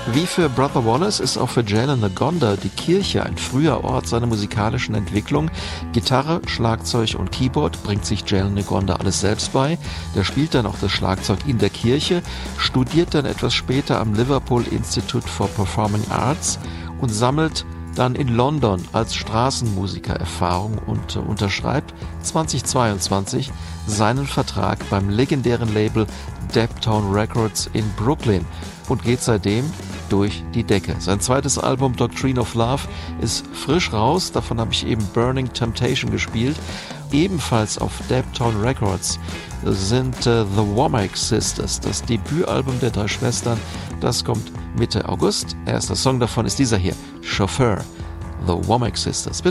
Wie für Brother Wallace ist auch für Jalen Ngonda die Kirche ein früher Ort seiner musikalischen Entwicklung. Gitarre, Schlagzeug und Keyboard bringt sich Jalen Ngonda alles selbst bei. Der spielt dann auch das Schlagzeug in der Kirche, studiert dann etwas später am Liverpool Institute for Performing Arts und sammelt dann in London als Straßenmusiker Erfahrung und unterschreibt 2022 seinen Vertrag beim legendären Label Daptone Records in Brooklyn und geht seitdem durch die Decke. Sein zweites Album Doctrine of Love ist frisch raus, davon habe ich eben Burning Temptation gespielt. Ebenfalls auf Daptone Records sind The Womack Sisters, das Debütalbum der drei Schwestern. Das kommt Mitte August. Erster Song davon ist dieser hier, Chauffeur, The Womack Sisters. Bitte.